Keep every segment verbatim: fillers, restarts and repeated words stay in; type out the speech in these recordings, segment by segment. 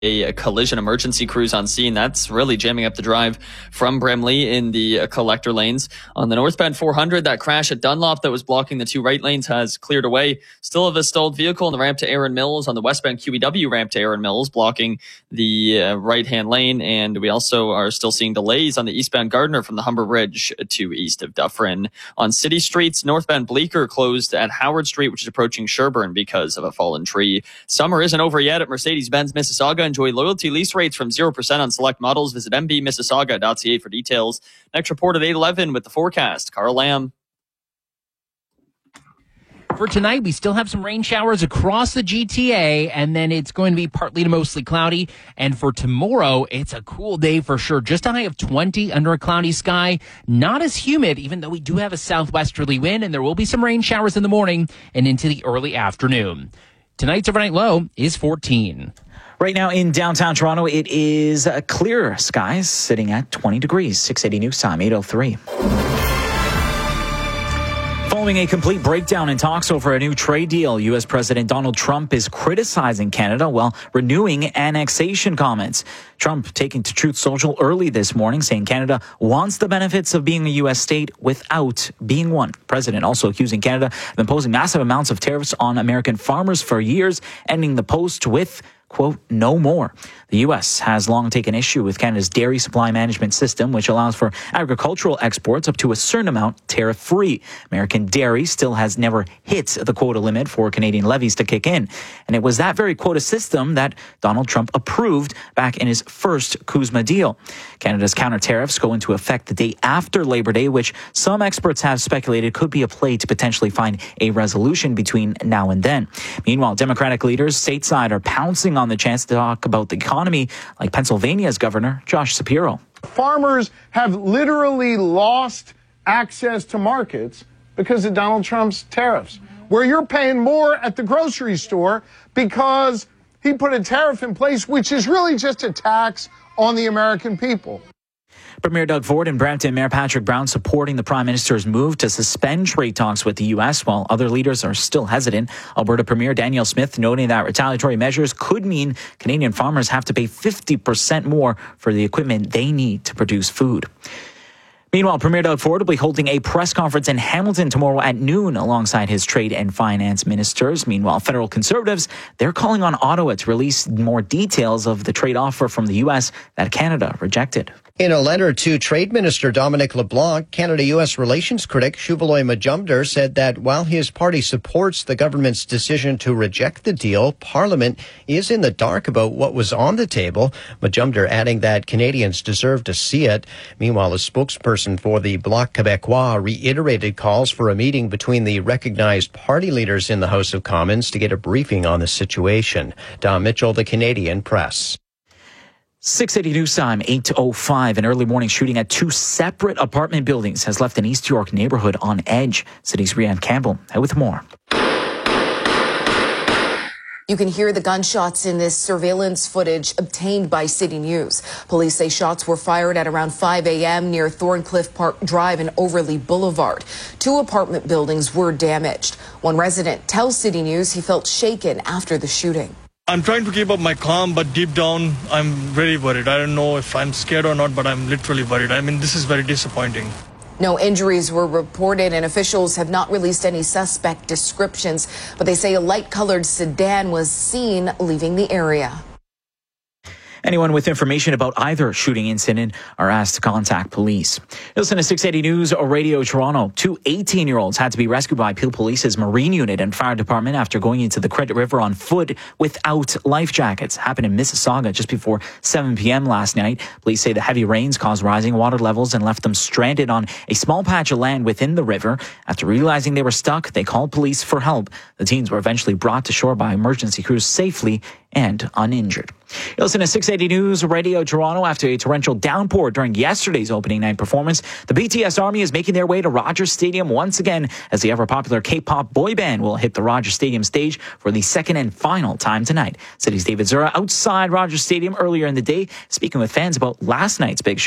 a collision emergency crews on scene. That's really jamming up the drive from Bramley in the uh, collector lanes. On the northbound four hundred, that crash at Dunlop that was blocking the two right lanes has cleared away. Still have a stalled vehicle in the ramp to Aaron Mills on the westbound Q E W ramp to Aaron Mills, blocking the uh, right-hand lane. And we also are still seeing delays on the eastbound Gardner from the Humber Bridge to east of Dufferin. On city streets, northbound Bleecker closed at Howard Street, which is approaching Sherburne because of a fallen tree. Summer isn't over yet at Mercedes-Benz Mississauga. Enjoy loyalty lease rates from zero percent on select models. Visit m b mississauga dot c a for details. Next report at eight eleven with the forecast. Carl Lamb. For tonight, we still have some rain showers across the G T A, and then it's going to be partly to mostly cloudy. And for tomorrow, it's a cool day for sure. Just a high of twenty under a cloudy sky. Not as humid, even though we do have a southwesterly wind, and there will be some rain showers in the morning and into the early afternoon. Tonight's overnight low is fourteen. Right now in downtown Toronto, it is uh, clear skies sitting at twenty degrees. six eighty News Time, eight oh three. Following a complete breakdown in talks over a new trade deal, U S President Donald Trump is criticizing Canada while renewing annexation comments. Trump taking to Truth Social early this morning, saying Canada wants the benefits of being a U S state without being one. The president also accusing Canada of imposing massive amounts of tariffs on American farmers for years, ending the post with, quote, no more. The U S has long taken issue with Canada's dairy supply management system, which allows for agricultural exports up to a certain amount tariff-free. American dairy still has never hit the quota limit for Canadian levies to kick in. And it was that very quota system that Donald Trump approved back in his first CUSMA deal. Canada's counter tariffs go into effect the day after Labor Day, which some experts have speculated could be a play to potentially find a resolution between now and then. Meanwhile, Democratic leaders stateside are pouncing on the chance to talk about the economy, like Pennsylvania's Governor Josh Shapiro. Farmers have literally lost access to markets because of Donald Trump's tariffs, where you're paying more at the grocery store because he put a tariff in place, which is really just a tax on the American people. Premier Doug Ford and Brampton Mayor Patrick Brown supporting the Prime Minister's move to suspend trade talks with the U S, while other leaders are still hesitant. Alberta Premier Danielle Smith noting that retaliatory measures could mean Canadian farmers have to pay fifty percent more for the equipment they need to produce food. Meanwhile, Premier Doug Ford will be holding a press conference in Hamilton tomorrow at noon alongside his trade and finance ministers. Meanwhile, federal conservatives, they're calling on Ottawa to release more details of the trade offer from the U S that Canada rejected. In a letter to Trade Minister Dominic LeBlanc, Canada-U S relations critic Shuvaloy Majumdar said that while his party supports the government's decision to reject the deal, Parliament is in the dark about what was on the table. Majumdar adding that Canadians deserve to see it. Meanwhile, a spokesperson for the Bloc Québécois reiterated calls for a meeting between the recognized party leaders in the House of Commons to get a briefing on the situation. Don Mitchell, The Canadian Press. six eighty News Time, eight oh five. An early morning shooting at two separate apartment buildings has left an East York neighborhood on edge. City's Rianne Campbell with more. You can hear the gunshots in this surveillance footage obtained by City News. Police say shots were fired at around five a.m. near Thorncliffe Park Drive and Overlea Boulevard. Two apartment buildings were damaged. One resident tells City News he felt shaken after the shooting. I'm trying to keep up my calm, but deep down, I'm very worried. I don't know if I'm scared or not, but I'm literally worried. I mean, this is very disappointing. No injuries were reported, and officials have not released any suspect descriptions, but they say a light-colored sedan was seen leaving the area. Anyone with information about either shooting incident are asked to contact police. Listen to six eighty News or Radio Toronto. Two eighteen-year-olds had to be rescued by Peel Police's Marine Unit and Fire Department after going into the Credit River on foot without life jackets. Happened in Mississauga just before seven p.m. last night. Police say the heavy rains caused rising water levels and left them stranded on a small patch of land within the river. After realizing they were stuck, they called police for help. The teens were eventually brought to shore by emergency crews safely and uninjured. You listen to six eighty News Radio Toronto. After a torrential downpour during yesterday's opening night performance, the B T S Army is making their way to Rogers Stadium once again as the ever-popular K-pop boy band will hit the Rogers Stadium stage for the second and final time tonight. City's David Zura outside Rogers Stadium earlier in the day, speaking with fans about last night's big show.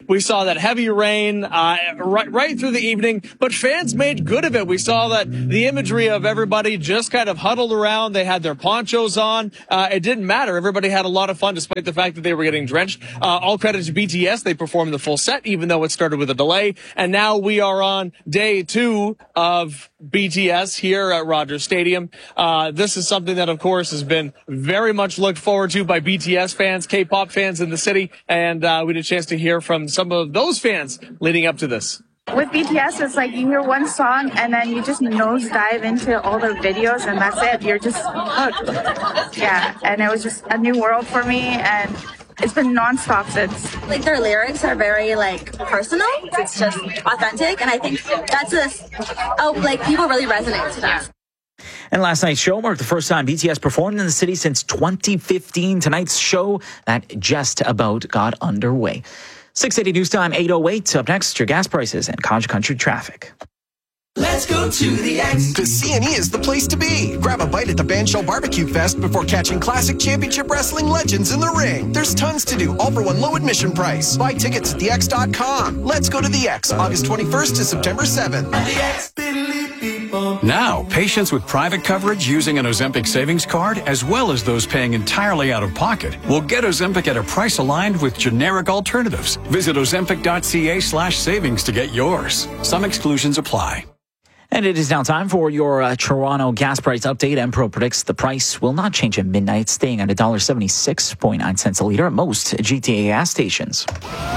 We saw that heavy rain uh, right, right through the evening, but fans made good of it. We saw that the imagery of everybody just kind of huddled around. They had their ponchos on. Uh, it didn't matter. Everybody had a lot of fun despite the fact that they were getting drenched. Uh, all credit to B T S. They performed the full set, even though it started with a delay. And now we are on day two of B T S here at Rogers Stadium. Uh, this is something that, of course, has been very much looked forward to by B T S fans, K-pop fans in the city. And uh, we had a chance to hear from some of those fans leading up to this. With B T S, it's like you hear one song and then you just nose dive into all the videos and that's it. You're just hooked. Yeah, and it was just a new world for me, and it's been nonstop since. Like, their lyrics are very, like, personal. It's just authentic, and I think that's a, oh, like, people really resonate to that. And last night's show marked the first time B T S performed in the city since twenty fifteen. Tonight's show that just about got underway. six eighty News Time, eight oh eight. Up next, your gas prices and Cottage Country traffic. Let's go to the X. Because C and E is the place to be. Grab a bite at the Bandshell Barbecue Fest before catching classic championship wrestling legends in the ring. There's tons to do, all for one low admission price. Buy tickets at the x dot com. Let's go to the X, August twenty-first to September seventh. The X. Now, patients with private coverage using an Ozempic savings card, as well as those paying entirely out of pocket, will get Ozempic at a price aligned with generic alternatives. Visit ozempic.ca slash savings to get yours. Some exclusions apply. And it is now time for your uh, Toronto gas price update. Empro predicts the price will not change at midnight, staying at one dollar seventy-six point nine cents a litre at most G T A gas stations.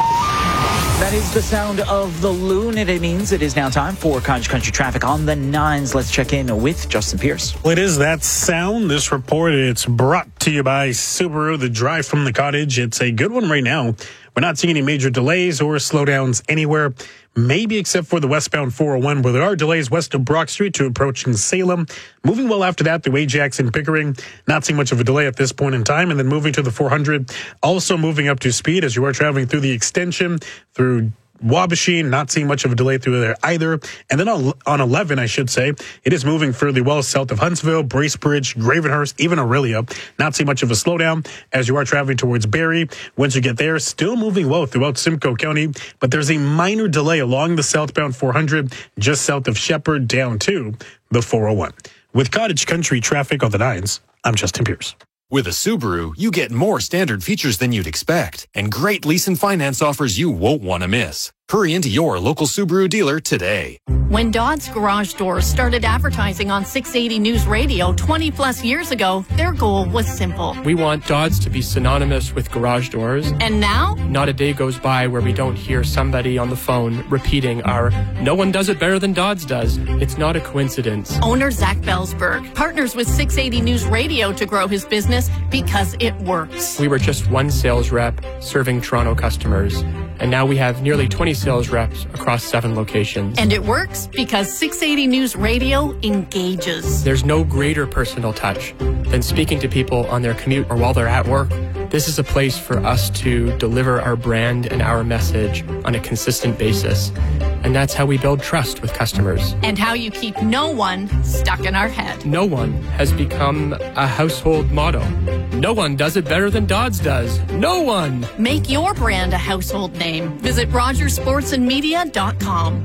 That is the sound of the loon, and it means it is now time for Cottage Country traffic on the nines. Let's check in with Justin Pierce. Well, it is that sound. This report, it's brought to you by Subaru, the drive from the cottage. It's a good one right now. We're not seeing any major delays or slowdowns anywhere, maybe except for the westbound four oh one, where there are delays west of Brock Street to approaching Salem. Moving well after that through Ajax and Pickering. Not seeing much of a delay at this point in time. And then moving to the four hundred, also moving up to speed as you are traveling through the extension, through Wabashine, not seeing much of a delay through there either. And then on, on eleven, I should say, it is moving fairly well south of Huntsville, Bracebridge, Gravenhurst, even Aurelia. Not seeing much of a slowdown as you are traveling towards Barrie. Once you get there, still moving well throughout Simcoe County, but there's a minor delay along the southbound four hundred, just south of Shepherd down to the four oh one. With Cottage Country traffic on the nines, I'm Justin Pierce. With a Subaru, you get more standard features than you'd expect, and great lease and finance offers you won't want to miss. Hurry into your local Subaru dealer today. When Dodd's Garage Doors started advertising on six eighty News Radio twenty plus years ago, their goal was simple. We want Dodd's to be synonymous with garage doors. And now? Not a day goes by where we don't hear somebody on the phone repeating our "no one does it better than Dodd's does." It's not a coincidence. Owner Zach Belsberg partners with six eighty News Radio to grow his business because it works. We were just one sales rep serving Toronto customers, and now we have nearly twenty sales reps across seven locations. And it works because six eighty News Radio engages. There's no greater personal touch than speaking to people on their commute or while they're at work. This is a place for us to deliver our brand and our message on a consistent basis. And that's how we build trust with customers. And how you keep no one stuck in our head. No one has become a household motto. No one does it better than Dodd's does. No one! Make your brand a household name. Visit rogers sports and media dot com.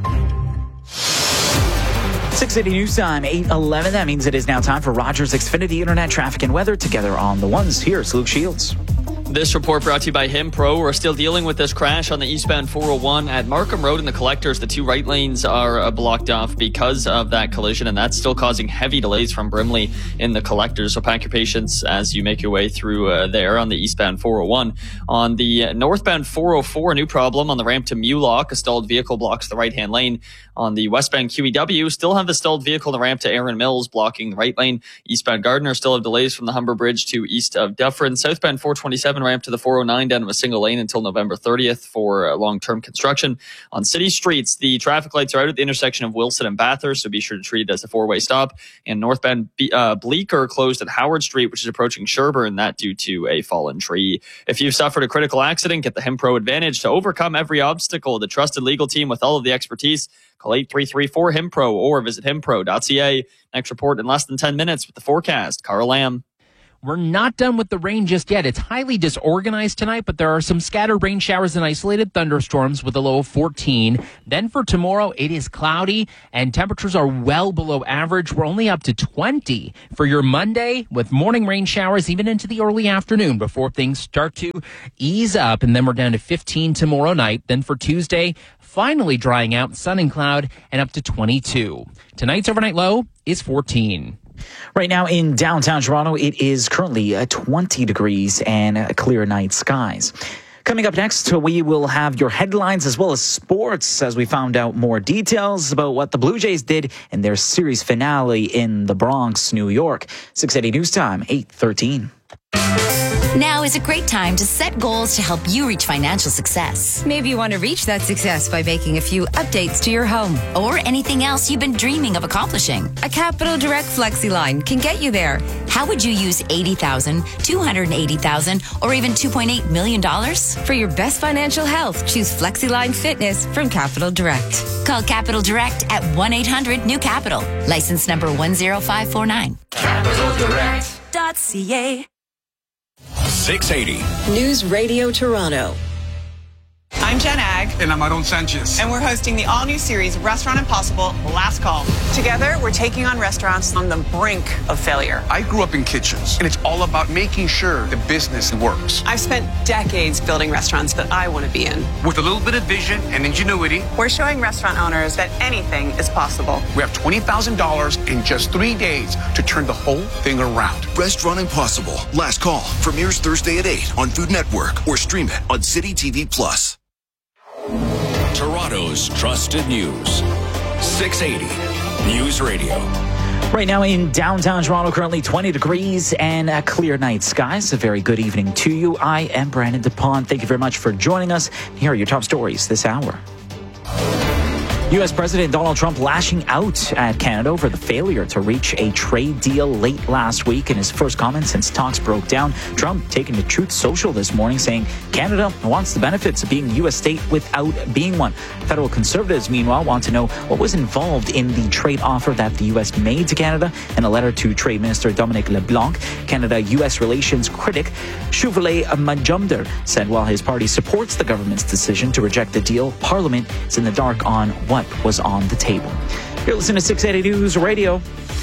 six eighty News Time, eight eleven. That means it is now time for Rogers Xfinity Internet traffic and weather together on the ones. Here's Luke Shields. This report brought to you by Himpro. We're still dealing with this crash on the eastbound four oh one at Markham Road and the Collectors. The two right lanes are uh, blocked off because of that collision, and that's still causing heavy delays from Brimley in the Collectors. So pack your patience as you make your way through uh, there on the eastbound four oh one. On the northbound four oh four, a new problem on the ramp to Mulock. A stalled vehicle blocks the right-hand lane. On the westbound Q E W, still have the stalled vehicle on the ramp to Aaron Mills blocking the right lane. Eastbound Gardner still have delays from the Humber Bridge to east of Dufferin. Southbound four twenty-seven ramp to the four oh nine down to a single lane until November thirtieth for uh, long-term construction. On city streets, the traffic lights are out at the intersection of Wilson and Bathurst, so be sure to treat it as a four-way stop. And northbound B- uh, Bleecker closed at Howard Street, which is approaching Sherburne, that due to a fallen tree. If you've suffered a critical accident, get the Himpro Advantage to overcome every obstacle. The trusted legal team with all of the expertise. Call eight three three four Himpro or visit himpro dot c a. Next report in less than ten minutes with the forecast. Carl Lamb. we're not done with the rain just yet. It's highly disorganized tonight, but there are some scattered rain showers and isolated thunderstorms with a low of fourteen. Then for tomorrow, it is cloudy and temperatures are well below average. We're only up to twenty for your Monday with morning rain showers even into the early afternoon before things start to ease up. And then we're down to fifteen tomorrow night. Then for Tuesday, finally drying out, sun and cloud, and up to twenty-two. Tonight's overnight low is fourteen. Right now in downtown Toronto, it is currently uh, twenty degrees and uh, clear night skies. Coming up next, we will have your headlines as well as sports as we found out more details about what the Blue Jays did in their series finale in the Bronx, New York. six eighty News Time, eight thirteen. Now is a great time to set goals to help you reach financial success. Maybe you want to reach that success by making a few updates to your home. Or anything else you've been dreaming of accomplishing. A Capital Direct Flexi line can get you there. How would you use eighty thousand dollars, two hundred eighty thousand dollars, or even two point eight million dollars? For your best financial health, choose FlexiLine Fitness from Capital Direct. Call Capital Direct at one eight hundred new capital. License number one zero five four nine. Capital Direct dot C A. six eighty News Radio Toronto. I'm Jen Ag. And I'm Aaron Sanchez. And we're hosting the all-new series, Restaurant Impossible, Last Call. Together, we're taking on restaurants on the brink of failure. I grew up in kitchens, and it's all about making sure the business works. I've spent decades building restaurants that I want to be in. With a little bit of vision and ingenuity, we're showing restaurant owners that anything is possible. We have twenty thousand dollars in just three days to turn the whole thing around. Restaurant Impossible, Last Call, premieres Thursday at eight on Food Network or stream it on City T V Plus. Toronto's trusted news. six eighty News Radio. Right now in downtown Toronto, currently twenty degrees and a clear night skies. A very good evening to you. I am Brandon DuPont. Thank you very much for joining us. Here are your top stories this hour. U S President Donald Trump lashing out at Canada over the failure to reach a trade deal late last week. In his first comment since talks broke down, Trump taking to Truth Social this morning saying Canada wants the benefits of being a U S state without being one. Federal Conservatives, meanwhile, want to know what was involved in the trade offer that the U S made to Canada. In a letter to Trade Minister Dominic LeBlanc, Canada-U S relations critic Shuvale Majumdar said while his party supports the government's decision to reject the deal, Parliament is in the dark on what was on the table. You're listening to six eighty News Radio.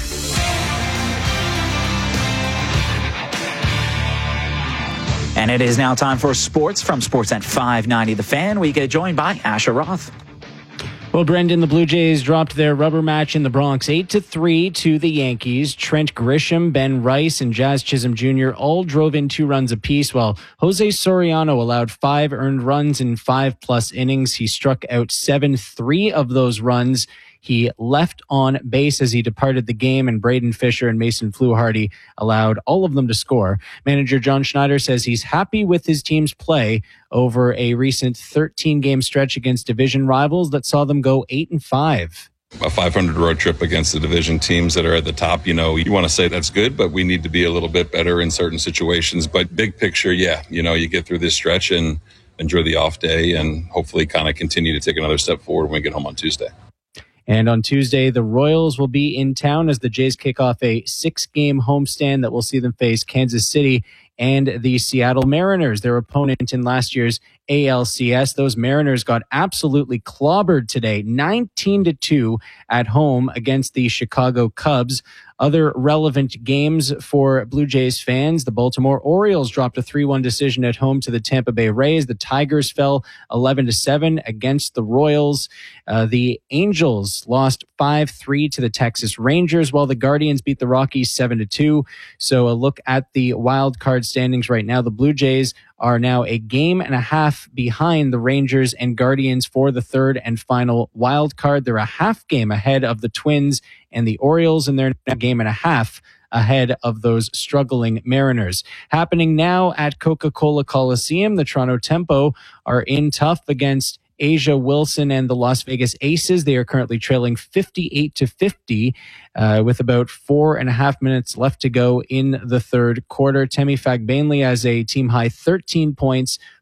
And it is now time for sports from Sportsnet five ninety The Fan. We get joined by Asher Roth. Well, Brendan, the Blue Jays dropped their rubber match in the Bronx eight to three to the Yankees. Trent Grisham, Ben Rice, and Jazz Chisholm Junior all drove in two runs apiece, while Jose Soriano allowed five earned runs in five-plus innings. He struck out seven, three of those runs he left on base as he departed the game, and Braden Fisher and Mason Fluharty allowed all of them to score. Manager John Schneider says he's happy with his team's play over a recent thirteen-game stretch against division rivals that saw them go eight and five. A five hundred road trip against the division teams that are at the top, you know, you want to say that's good, but we need to be a little bit better in certain situations. But big picture, yeah, you know, you get through this stretch and enjoy the off day and hopefully kind of continue to take another step forward when we get home on Tuesday. And on Tuesday, the Royals will be in town as the Jays kick off a six-game homestand that will see them face Kansas City and the Seattle Mariners, their opponent in last year's A L C S. Those Mariners got absolutely clobbered today, nineteen to two at home against the Chicago Cubs. Other relevant games for Blue Jays fans, the Baltimore Orioles dropped a three one decision at home to the Tampa Bay Rays. The Tigers fell eleven to seven against the Royals. Uh, the Angels lost five three to the Texas Rangers, while the Guardians beat the Rockies seven to two. So a look at the wild card standings right now. The Blue Jays are now a game and a half behind the Rangers and Guardians for the third and final wild card. They're a half game ahead of the Twins and the Orioles, and they're a game and a half ahead of those struggling Mariners. Happening now at Coca-Cola Coliseum, the Toronto Tempo are in tough against Asia Wilson and the Las Vegas Aces. They are currently trailing fifty-eight to fifty uh, with about four and a half minutes left to go in the third quarter. Temi Fagbanley has a team high thirteen points,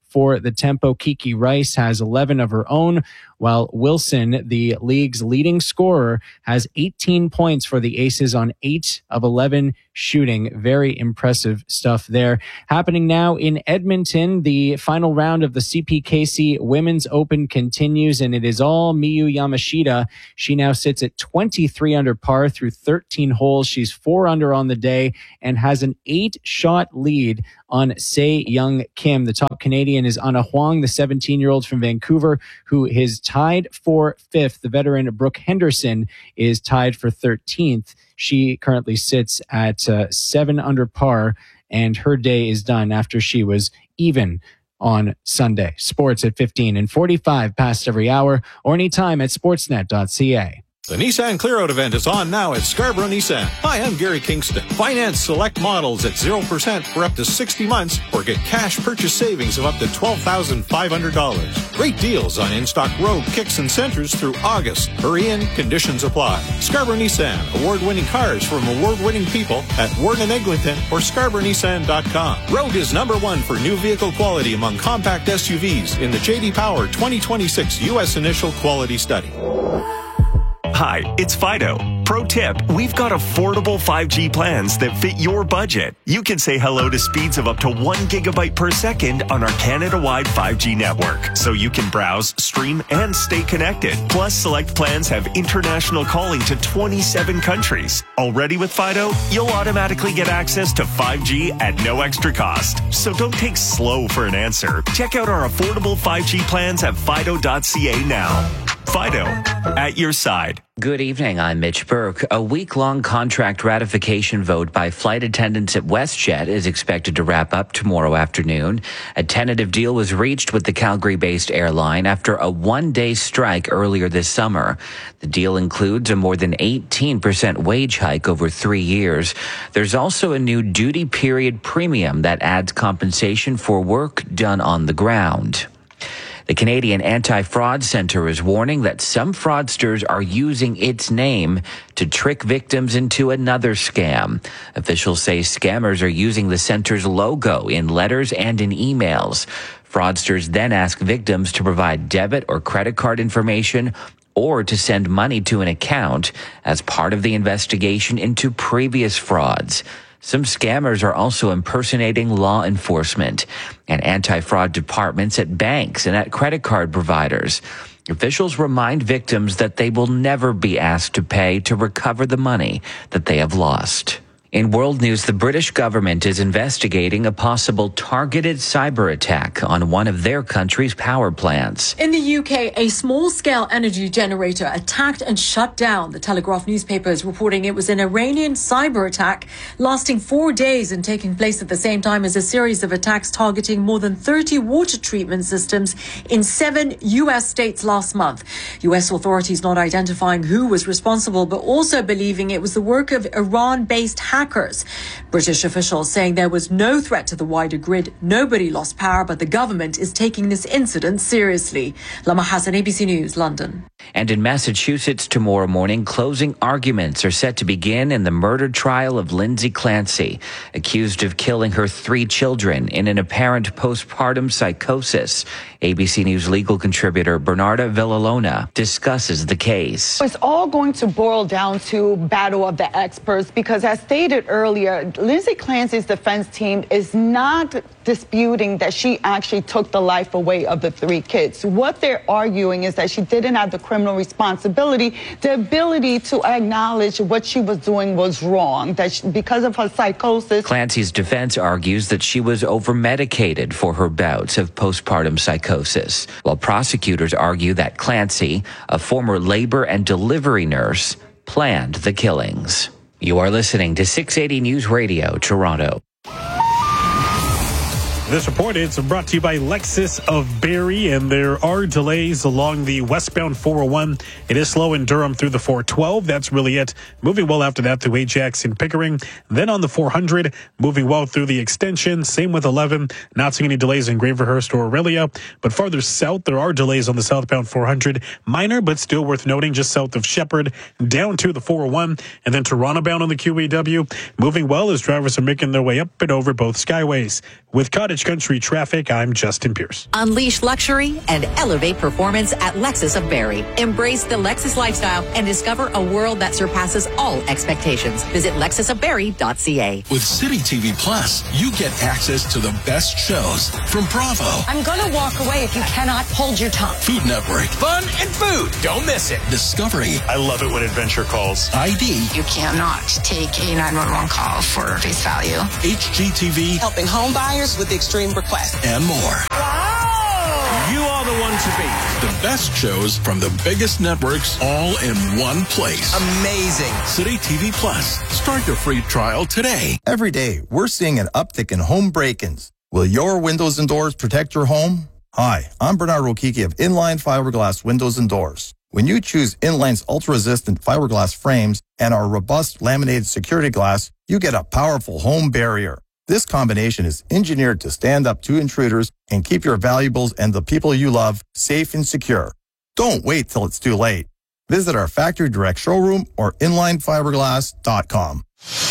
for the tempo. Kiki Rice has eleven of her own, while Wilson, the league's leading scorer, has eighteen points for the Aces on eight of eleven shooting. Very impressive stuff there. Happening now in Edmonton, the final round of the C P K C Women's Open continues, and it is all Miyu Yamashita. She now sits at twenty-three under par through thirteen holes. She's four under on the day and has an eight-shot lead on Se Young Kim. The top Canadian is Anna Huang, the seventeen-year-old from Vancouver, who is tied for fifth. The veteran Brooke Henderson is tied for thirteenth. She currently sits at uh, seven under par, and her day is done after she was even on Sunday. Sports at fifteen and forty-five past every hour, or anytime at sportsnet dot c a. The Nissan Clearout event is on now at Scarborough Nissan. Hi, I'm Gary Kingston. Finance select models at zero percent for up to sixty months or get cash purchase savings of up to twelve thousand five hundred dollars. Great deals on in-stock Rogue, Kicks, and Centers through August. Hurry in, conditions apply. Scarborough Nissan, award-winning cars from award-winning people at Warden and Eglinton or scarborough nissan dot com. Rogue is number one for new vehicle quality among compact S U Vs in the J D Power twenty twenty-six U S Initial Quality Study. Hi, it's Fido. Pro tip, we've got affordable five G plans that fit your budget. You can say hello to speeds of up to one gigabyte per second on our Canada-wide five G network, so you can browse, stream, and stay connected. Plus, select plans have international calling to twenty-seven countries. Already with Fido, you'll automatically get access to five G at no extra cost. So don't take slow for an answer. Check out our affordable five G plans at fido dot c a now. Fido, at your side. Good evening, I'm Mitch Burke. A week-long contract ratification vote by flight attendants at WestJet is expected to wrap up tomorrow afternoon. A tentative deal was reached with the Calgary-based airline after a one-day strike earlier this summer. The deal includes a more than eighteen percent wage hike over three years. There's also a new duty period premium that adds compensation for work done on the ground. The Canadian Anti-Fraud Centre is warning that some fraudsters are using its name to trick victims into another scam. Officials say scammers are using the centre's logo in letters and in emails. Fraudsters then ask victims to provide debit or credit card information or to send money to an account as part of the investigation into previous frauds. Some scammers are also impersonating law enforcement and anti-fraud departments at banks and at credit card providers. Officials remind victims that they will never be asked to pay to recover the money that they have lost. In world news, the British government is investigating a possible targeted cyber attack on one of their country's power plants. In the U K, a small-scale energy generator attacked and shut down. The Telegraph newspaper is reporting it was an Iranian cyber attack lasting four days and taking place at the same time as a series of attacks targeting more than thirty water treatment systems in seven U S states last month. U S authorities not identifying who was responsible, but also believing it was the work of Iran-based hackers. Hackers. British officials saying there was no threat to the wider grid. Nobody lost power, but the government is taking this incident seriously. Lama Hassan, A B C News, London. And in Massachusetts tomorrow morning, closing arguments are set to begin in the murder trial of Lindsay Clancy, accused of killing her three children in an apparent postpartum psychosis. A B C News legal contributor Bernarda Villalona discusses the case. It's all going to boil down to battle of the experts because, as stated earlier, Lindsay Clancy's defense team is not disputing that she actually took the life away of the three kids. What they're arguing is that she didn't have the criminal responsibility, the ability to acknowledge what she was doing was wrong, that she, because of her psychosis. Clancy's defense argues that she was over-medicated for her bouts of postpartum psychosis, while prosecutors argue that Clancy, a former labor and delivery nurse, planned the killings. You are listening to six eighty News Radio, Toronto. This report is brought to you by Lexus of Barrie, and there are delays along the westbound four oh one. It is slow in Durham through the four twelve. That's really it. Moving well after that to Ajax and Pickering. Then on the four hundred, moving well through the extension. Same with eleven. Not seeing any delays in Graverhurst or Aurelia. But farther south, there are delays on the southbound four hundred. Minor, but still worth noting, just south of Shepherd, down to the four oh one. And then Toronto bound on the Q E W. Moving well as drivers are making their way up and over both skyways. With Cottage Rich Country Traffic, I'm Justin Pierce. Unleash luxury and elevate performance at Lexus of Barrie. Embrace the Lexus lifestyle and discover a world that surpasses all expectations. Visit lexus of barrie dot c a. With City T V Plus, you get access to the best shows from Bravo, I'm gonna walk away if you cannot hold your tongue. Food Network, Fun and food. Don't miss it. Discovery, I love it when adventure calls. I D, You cannot take a nine one one call for face value. H G T V, Helping home buyers with extreme requests. and more. You are the one to beat. The best shows from the biggest networks all in one place. Amazing. City T V Plus. Start your free trial today. Every day, we're seeing an uptick in home break-ins. Will your windows and doors protect your home? Hi, I'm Bernard Rokiki of Inline Fiberglass Windows and Doors. When you choose Inline's ultra-resistant fiberglass frames and our robust laminated security glass, you get a powerful home barrier. This combination is engineered to stand up to intruders and keep your valuables and the people you love safe and secure. Don't wait till it's too late. Visit our factory direct showroom or inline fiberglass dot com.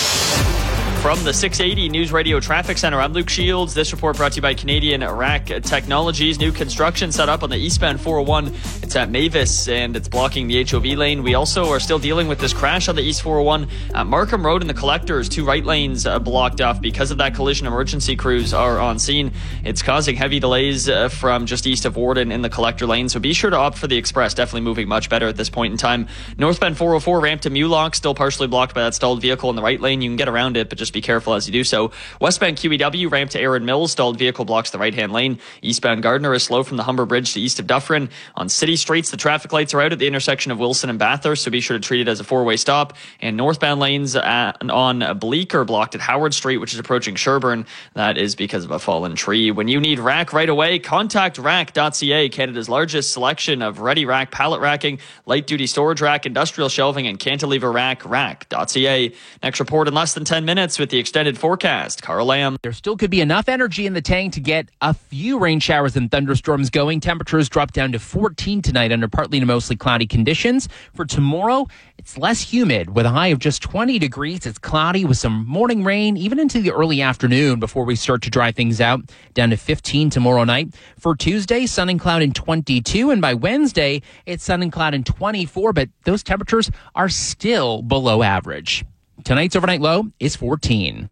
From the six eighty News Radio Traffic Center, I'm Luke Shields. This report brought to you by Canadian Rack Technologies. New construction set up on the eastbound four oh one. It's at Mavis, and it's blocking the H O V lane. We also are still dealing with this crash on the East four oh one at Markham Road and the Collectors. Two right lanes uh, blocked off because of that collision. Emergency crews are on scene. It's causing heavy delays uh, from just east of Warden in the Collector lane, so be sure to opt for the Express. Definitely moving much better at this point in time. Northbound four oh four ramp to Mulock, still partially blocked by that stalled vehicle in the right lane. You can get around it, but just be careful as you do so. Westbound Q E W ramp to Aaron Mills, stalled vehicle blocks the right-hand lane. Eastbound Gardner is slow from the Humber Bridge to east of Dufferin. On city streets, the traffic lights are out at the intersection of Wilson and Bathurst, so be sure to treat it as a four-way stop. And northbound lanes at, on Bleak are blocked at Howard Street, which is approaching Sherbourne. That is because of a fallen tree. When you need rack right away, contact rack dot c a, Canada's largest selection of ready rack pallet racking, light-duty storage rack, industrial shelving, and cantilever rack. rack dot c a. Next report in less than ten minutes with the extended forecast. Carl Lamb. There still could be enough energy in the tank to get a few rain showers and thunderstorms going. Temperatures drop down to fourteen tonight under partly to mostly cloudy conditions. For tomorrow, it's less humid with a high of just twenty degrees. It's cloudy with some morning rain even into the early afternoon before we start to dry things out, down to fifteen tomorrow night. For Tuesday, sun and cloud in twenty-two, and by Wednesday, it's sun and cloud in twenty-four, but those temperatures are still below average. Tonight's overnight low is fourteen.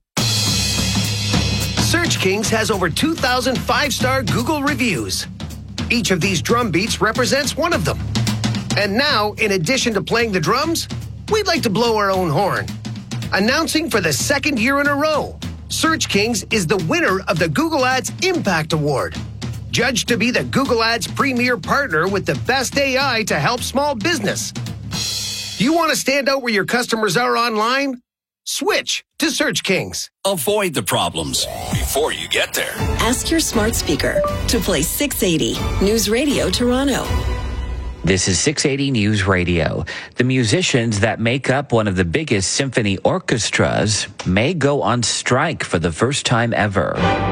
Search Kings has over two thousand five-star Google reviews. Each of these drum beats represents one of them. And now, in addition to playing the drums, we'd like to blow our own horn. Announcing for the second year in a row, Search Kings is the winner of the Google Ads Impact Award. Judged to be the Google Ads premier partner with the best A I to help small business. Do you want to stand out where your customers are online? Switch to Search Kings. Avoid the problems before you get there. Ask your smart speaker to play six eighty News Radio Toronto. This is six eighty News Radio. The musicians that make up one of the biggest symphony orchestras may go on strike for the first time ever.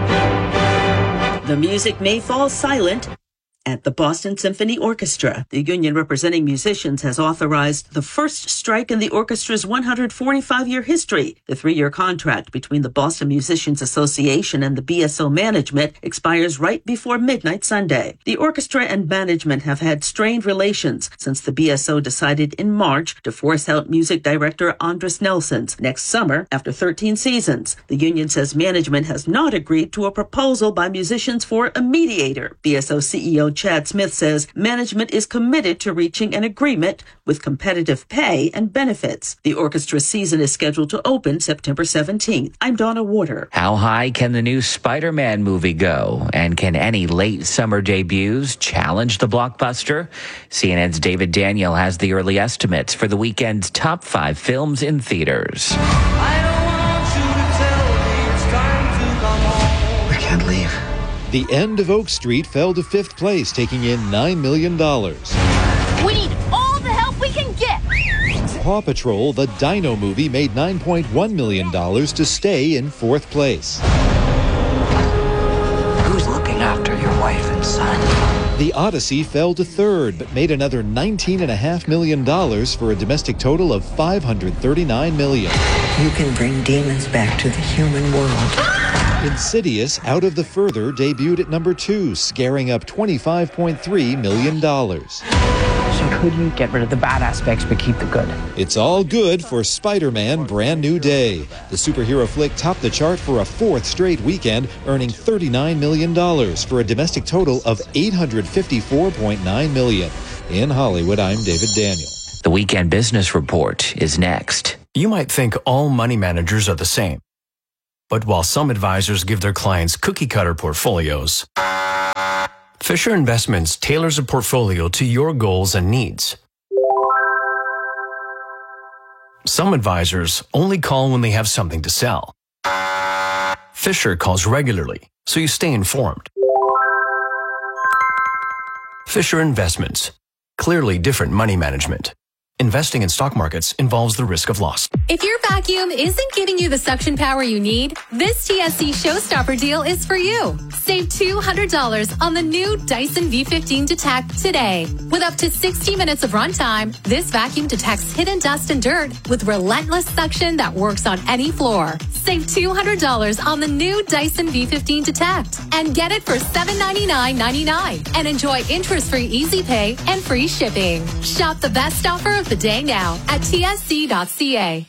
The music may fall silent at the Boston Symphony Orchestra. The union representing musicians has authorized the first strike in the orchestra's one hundred forty-five year history. The three-year contract between the Boston Musicians Association and the B S O management expires right before midnight Sunday. The orchestra and management have had strained relations since the B S O decided in March to force out music director Andres Nelsons next summer after thirteen seasons. The union says management has not agreed to a proposal by musicians for a mediator. B S O C E O Chad Smith says management is committed to reaching an agreement with competitive pay and benefits. The orchestra season is scheduled to open September seventeenth. I'm Donna Warder. How high can the new Spider-Man movie go? And can any late summer debuts challenge the blockbuster? C N N's David Daniel has the early estimates for the weekend's top five films in theaters. I don't want you to tell me it's time to come home. I can't leave. The End of Oak Street fell to fifth place, taking in nine million dollars. We need all the help we can get. Paw Patrol, the Dino movie, made nine point one million dollars to stay in fourth place. Who's looking after your wife and son? The Odyssey fell to third, but made another nineteen point five million dollars for a domestic total of five hundred thirty-nine million dollars. You can bring demons back to the human world. Insidious Out of the Further debuted at number two, scaring up twenty-five point three million dollars. So could you get rid of the bad aspects but keep the good? It's all good for Spider-Man Brand New Day. The superhero flick topped the chart for a fourth straight weekend, earning thirty-nine million dollars for a domestic total of eight hundred fifty-four point nine million dollars. In Hollywood, I'm David Daniel. The Weekend Business Report is next. You might think all money managers are the same. But while some advisors give their clients cookie-cutter portfolios, Fisher Investments tailors a portfolio to your goals and needs. Some advisors only call when they have something to sell. Fisher calls regularly, so you stay informed. Fisher Investments. Clearly different money management. Investing in stock markets involves the risk of loss. If your vacuum isn't giving you the suction power you need, this T S C Showstopper deal is for you. Save two hundred dollars on the new Dyson V fifteen Detect today. With up to sixty minutes of runtime, this vacuum detects hidden dust and dirt with relentless suction that works on any floor. Save two hundred dollars on the new Dyson V fifteen Detect and get it for seven ninety-nine ninety-nine and enjoy interest-free easy pay and free shipping. Shop the best offer of the day now at T S C dot C A.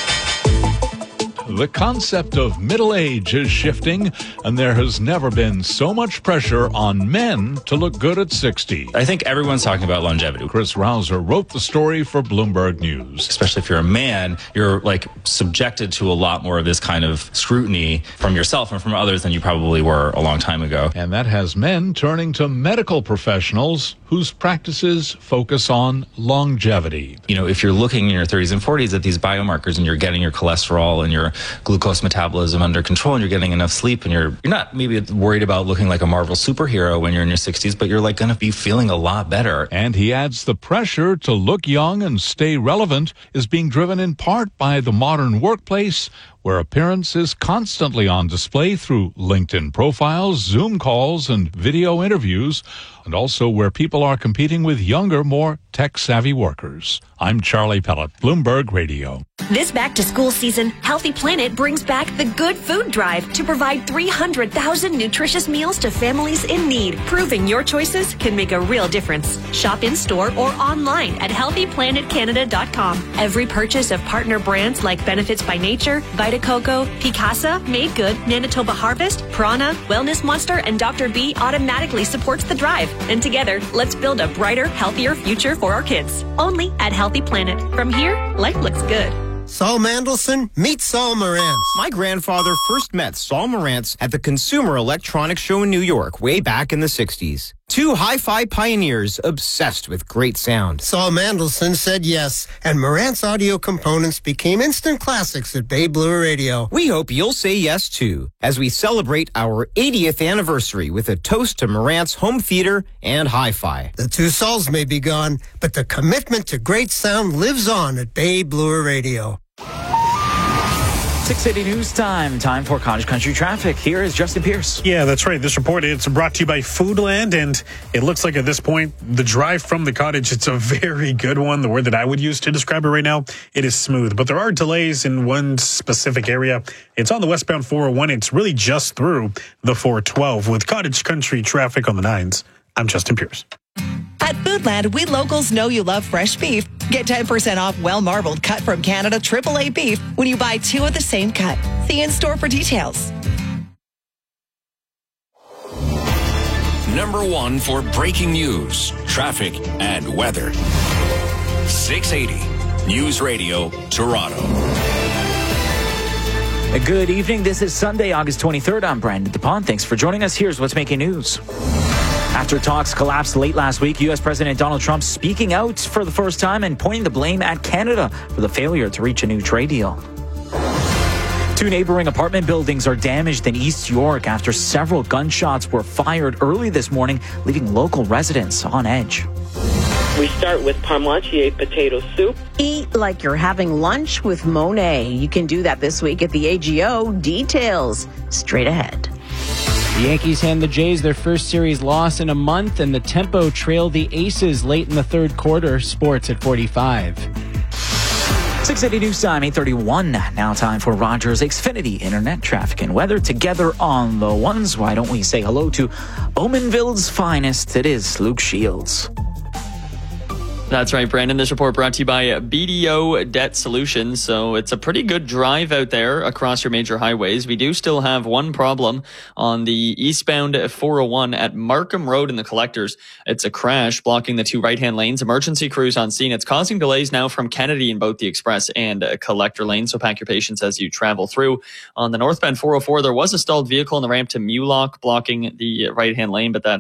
The concept of middle age is shifting, and there has never been so much pressure on men to look good at sixty. I think everyone's talking about longevity. Chris Rouser wrote the story for Bloomberg News. Especially if you're a man, you're like subjected to a lot more of this kind of scrutiny from yourself and from others than you probably were a long time ago. And that has men turning to medical professionals whose practices focus on longevity. You know, if you're looking in your thirties and forties at these biomarkers and you're getting your cholesterol and your glucose metabolism under control and you're getting enough sleep and you're you're not maybe worried about looking like a Marvel superhero when you're in your sixties, but you're like going to be feeling a lot better. And he adds the pressure to look young and stay relevant is being driven in part by the modern workplace, where appearance is constantly on display through LinkedIn profiles, Zoom calls, and video interviews, and also where people are competing with younger, more tech-savvy workers. I'm Charlie Pellet, Bloomberg Radio. This back-to-school season, Healthy Planet brings back the Good Food Drive to provide three hundred thousand nutritious meals to families in need, proving your choices can make a real difference. Shop in-store or online at healthy planet canada dot com. Every purchase of partner brands like Benefits by Nature, Vita Coco, Picasa, Made Good, Manitoba Harvest, Prana, Wellness Monster, and Doctor B automatically supports the drive. And together, let's build a brighter, healthier future for our kids. Only at Healthy Planet. From here, life looks good. Saul Mandelson, meet Saul Marantz. My grandfather first met Saul Marantz at the Consumer Electronics Show in New York way back in the sixties. Two hi-fi pioneers obsessed with great sound. Saul Mandelson said yes, and Marantz audio components became instant classics at Bay Blue Radio. We hope you'll say yes, too, as we celebrate our eightieth anniversary with a toast to Marantz home theater and hi-fi. The two Sauls may be gone, but the commitment to great sound lives on at Bay Blue Radio. six eighty News Time. Time for Cottage Country traffic. Here is Justin Pierce. Yeah, that's right. This report, it's brought to you by Foodland, and it looks like at this point, the drive from the cottage, it's a very good one. The word that I would use to describe it right now, it is smooth. But there are delays in one specific area. It's on the westbound four oh one. It's really just through the four twelve with Cottage Country traffic on the nines. I'm Justin Pierce. At Foodland, we locals know you love fresh beef. Get ten percent off well-marbled cut from Canada triple A beef when you buy two of the same cut. See in-store for details. Number one for breaking news, traffic, and weather. six eighty News Radio, Toronto. Good evening. This is Sunday, August twenty-third. I'm Brandon DuPont. Thanks for joining us. Here's what's making news. After talks collapsed late last week, U S President Donald Trump speaking out for the first time and pointing the blame at Canada for the failure to reach a new trade deal. Two neighboring apartment buildings are damaged in East York after several gunshots were fired early this morning, leaving local residents on edge. We start with parmentier potato soup. Eat like you're having lunch with Monet. You can do that this week at the A G O. Details straight ahead. The Yankees hand the Jays their first series loss in a month, and the Tempo trailed the Aces late in the third quarter. Sports at forty-five. six eighty News Time, eight thirty-one. Now time for Rogers Xfinity Internet traffic and weather together on the ones. Why don't we say hello to Bowmanville's finest? It is Luke Shields. That's right, Brandon. This report brought to you by B D O Debt Solutions. So it's a pretty good drive out there across your major highways. We do still have one problem on the eastbound four oh one at Markham Road in the Collectors. It's a crash blocking the two right-hand lanes. Emergency crews on scene. It's causing delays now from Kennedy in both the Express and Collector lane. So pack your patience as you travel through. On the northbound four oh four, there was a stalled vehicle on the ramp to Mulock blocking the right-hand lane, but that